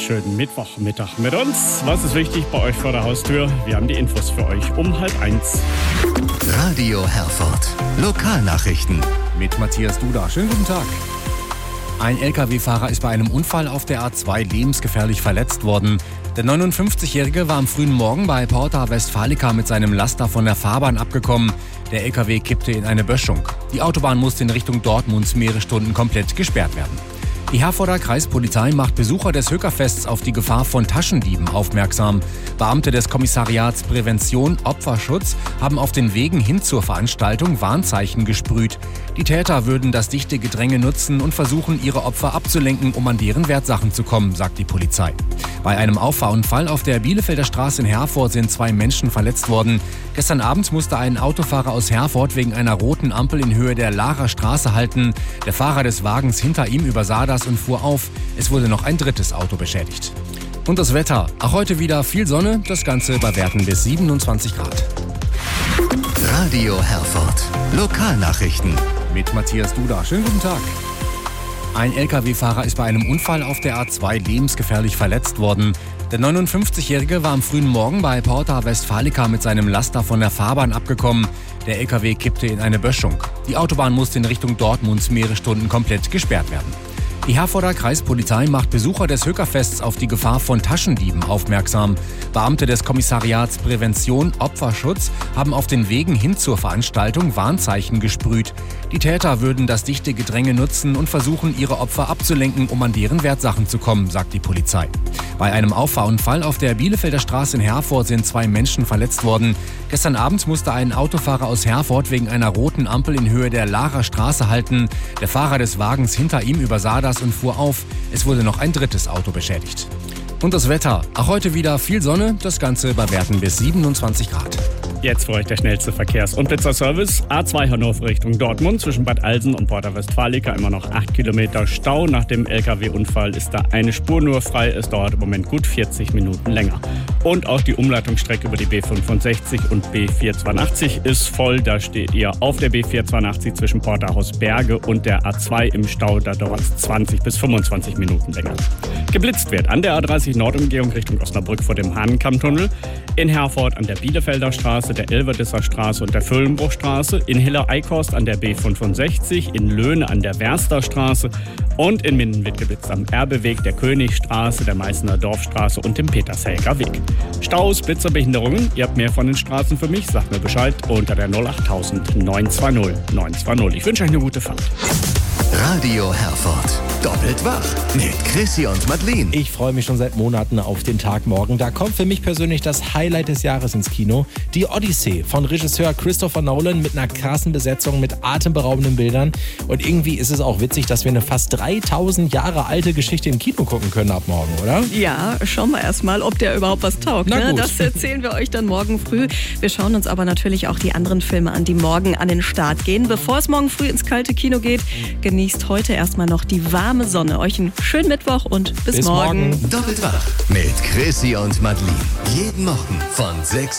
schönen Mittwochmittag mit uns. Was ist wichtig bei euch vor der Haustür? Wir haben die Infos für euch um 12:30. Radio Herford. Lokalnachrichten. Mit Matthias Duda. Schönen guten Tag. Ein Lkw-Fahrer ist bei einem Unfall auf der A2 lebensgefährlich verletzt worden. Der 59-Jährige war am frühen Morgen bei Porta Westfalica mit seinem Laster von der Fahrbahn abgekommen. Der Lkw kippte in eine Böschung. Die Autobahn musste in Richtung Dortmund mehrere Stunden komplett gesperrt werden. Die Herforder Kreispolizei macht Besucher des Höckerfests auf die Gefahr von Taschendieben aufmerksam. Beamte des Kommissariats Prävention Opferschutz haben auf den Wegen hin zur Veranstaltung Warnzeichen gesprüht. Die Täter würden das dichte Gedränge nutzen und versuchen, ihre Opfer abzulenken, um an deren Wertsachen zu kommen, sagt die Polizei. Bei einem Auffahrunfall auf der Bielefelder Straße in Herford sind 2 Menschen verletzt worden. Gestern Abend musste ein Autofahrer aus Herford wegen einer roten Ampel in Höhe der Lahrer Straße halten. Der Fahrer des Wagens hinter ihm übersah das und fuhr auf. Es wurde noch ein drittes Auto beschädigt. Und das Wetter. Auch heute wieder viel Sonne, das Ganze bei Werten bis 27 Grad. Radio Herford. Lokalnachrichten. Mit Matthias Duda. Schönen guten Tag. Ein Lkw-Fahrer ist bei einem Unfall auf der A2 lebensgefährlich verletzt worden. Der 59-Jährige war am frühen Morgen bei Porta Westfalica mit seinem Laster von der Fahrbahn abgekommen. Der Lkw kippte in eine Böschung. Die Autobahn musste in Richtung Dortmund mehrere Stunden komplett gesperrt werden. Die Herforder Kreispolizei macht Besucher des Höckerfests auf die Gefahr von Taschendieben aufmerksam. Beamte des Kommissariats Prävention Opferschutz haben auf den Wegen hin zur Veranstaltung Warnzeichen gesprüht. Die Täter würden das dichte Gedränge nutzen und versuchen, ihre Opfer abzulenken, um an deren Wertsachen zu kommen, sagt die Polizei. Bei einem Auffahrunfall auf der Bielefelder Straße in Herford sind 2 Menschen verletzt worden. Gestern Abend musste ein Autofahrer aus Herford wegen einer roten Ampel in Höhe der Lahrer Straße halten. Der Fahrer des Wagens hinter ihm übersah das und fuhr auf. Es wurde noch ein drittes Auto beschädigt. Und das Wetter. Auch heute wieder viel Sonne, das Ganze bei Werten bis 27 Grad. Jetzt für euch der schnellste Verkehrs- und Pizzaservice. A2 Hannover Richtung Dortmund zwischen Bad Alsen und Porta Westfalica immer noch 8 Kilometer Stau. Nach dem Lkw-Unfall ist da eine Spur nur frei. Es dauert im Moment gut 40 Minuten länger. Und auch die Umleitungsstrecke über die B65 und B482 ist voll. Da steht ihr auf der B482 zwischen Porterhaus-Berge und der A2 im Stau. Da dauert es 20 bis 25 Minuten länger. Geblitzt wird an der A30 Nordumgehung Richtung Osnabrück vor dem Hahnenkammtunnel. In Herford an der Bielefelder Straße, der Elverdisser Straße und der Völlenbruchstraße. In Hiller-Eickhorst an der B65. In Löhne an der Werster Straße. Und in Minden wird geblitzt am Erbeweg, der Königstraße, der Meißner Dorfstraße und dem Petershelger Weg. Staus, Blitzerbehinderungen. Ihr habt mehr von den Straßen für mich. Sagt mir Bescheid unter der 08000 920 920. Ich wünsche euch eine gute Fahrt. Radio Herford. Doppelt wach mit Chrissy und Madeleine. Ich freue mich schon seit Monaten auf den Tag morgen. Da kommt für mich persönlich das Highlight des Jahres ins Kino. Die Odyssee von Regisseur Christopher Nolan mit einer krassen Besetzung, mit atemberaubenden Bildern. Und irgendwie ist es auch witzig, dass wir eine fast 3000 Jahre alte Geschichte im Kino gucken können ab morgen, oder? Ja, schauen wir erstmal, ob der überhaupt was taugt. Ne? Das erzählen wir euch dann morgen früh. Wir schauen uns aber natürlich auch die anderen Filme an, die morgen an den Start gehen. Bevor es morgen früh ins kalte Kino geht, genießt heute erstmal noch die warme Sonne. Euch einen schönen Mittwoch und bis morgen. Doppelt wach mit Chrissy und Madeleine. Jeden Morgen von 6